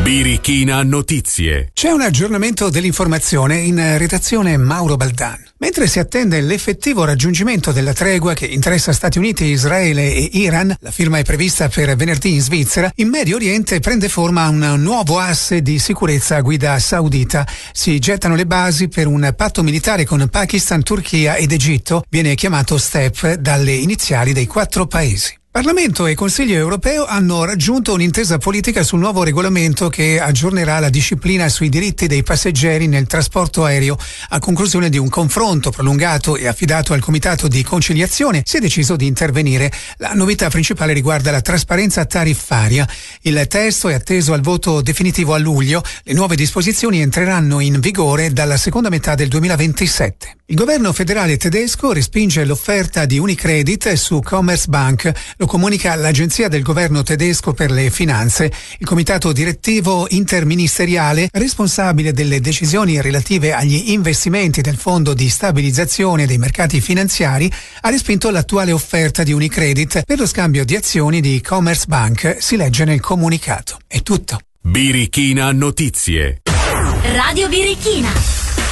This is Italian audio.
Birichina Notizie. C'è un aggiornamento dell'informazione in redazione Mauro Baldan. Mentre si attende l'effettivo raggiungimento della tregua che interessa Stati Uniti, Israele e Iran, la firma è prevista per venerdì in Svizzera, in Medio Oriente prende forma un nuovo asse di sicurezza a guida saudita. Si gettano le basi per un patto militare con Pakistan, Turchia ed Egitto, viene chiamato STEP dalle iniziali dei 4 paesi. Parlamento e Consiglio europeo hanno raggiunto un'intesa politica sul nuovo regolamento che aggiornerà la disciplina sui diritti dei passeggeri nel trasporto aereo. A conclusione di un confronto prolungato e affidato al Comitato di Conciliazione, si è deciso di intervenire. La novità principale riguarda la trasparenza tariffaria. Il testo è atteso al voto definitivo a luglio. Le nuove disposizioni entreranno in vigore dalla seconda metà del 2027. Il governo federale tedesco respinge l'offerta di Unicredit su Commerzbank. Lo comunica l'Agenzia del Governo tedesco per le finanze. Il comitato direttivo interministeriale responsabile delle decisioni relative agli investimenti del Fondo di stabilizzazione dei mercati finanziari ha respinto l'attuale offerta di Unicredit per lo scambio di azioni di Commerzbank, si legge nel comunicato. È tutto. Birichina Notizie. Radio Birichina.